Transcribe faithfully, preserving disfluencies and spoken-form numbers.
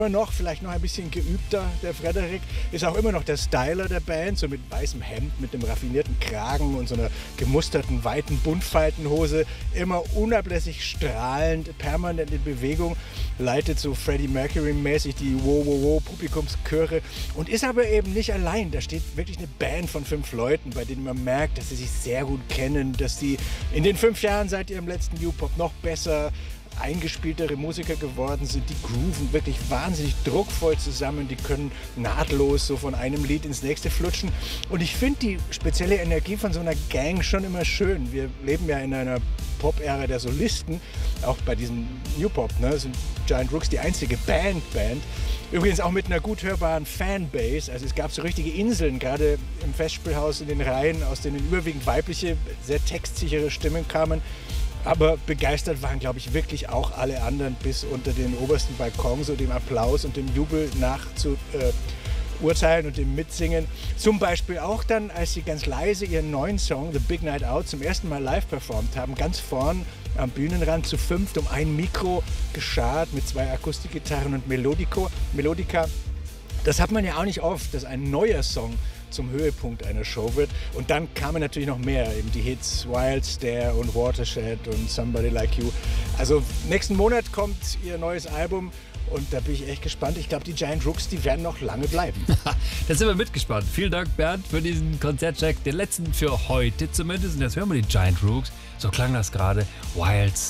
noch, vielleicht noch ein bisschen geübter, der Frederick, ist auch immer noch der Styler der Band, so mit weißem Hemd, mit dem raffinierten Kragen und so einer gemusterten, weiten Buntfaltenhose, immer unablässig strahlend, permanent in Bewegung, leitet so Freddie Mercury-mäßig die Wow-Wow-Wow-Publikumschöre und ist aber eben nicht allein. Da steht wirklich eine Band von fünf Leuten, bei denen man merkt, dass sie sich sehr gut kennen, dass sie in den fünf Jahren seit ihrem letzten U-Pop noch besser eingespieltere Musiker geworden sind, die grooven wirklich wahnsinnig druckvoll zusammen, die können nahtlos so von einem Lied ins nächste flutschen und ich finde die spezielle Energie von so einer Gang schon immer schön. Wir leben ja in einer Pop-Ära der Solisten, auch bei diesem New Pop, ne, sind Giant Rooks die einzige Band-Band. Übrigens auch mit einer gut hörbaren Fanbase, also es gab so richtige Inseln, gerade im Festspielhaus in den Reihen, aus denen überwiegend weibliche, sehr textsichere Stimmen kamen. Aber begeistert waren, glaube ich, wirklich auch alle anderen bis unter den obersten Balkon, so dem Applaus und dem Jubel nach zu äh, urteilen und dem Mitsingen. Zum Beispiel auch dann, als sie ganz leise ihren neuen Song, The Big Night Out, zum ersten Mal live performt haben, ganz vorn am Bühnenrand zu fünft um ein Mikro geschart mit zwei Akustikgitarren und Melodico, Melodika. Das hat man ja auch nicht oft, dass ein neuer Song zum Höhepunkt einer Show wird. Und dann kamen natürlich noch mehr, eben die Hits Wild Stare und Watershed und Somebody Like You. Also nächsten Monat kommt ihr neues Album und da bin ich echt gespannt. Ich glaube, die Giant Rooks, die werden noch lange bleiben. Da sind wir mitgespannt. Vielen Dank, Bernd, für diesen Konzertcheck. Den letzten für heute zumindest. Und jetzt hören wir die Giant Rooks. So klang das gerade. Wild Stare.